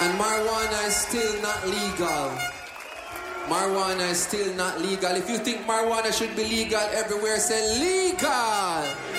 And marijuana is still not legal. Marijuana is still not legal. If you think marijuana should be legal everywhere, say legal.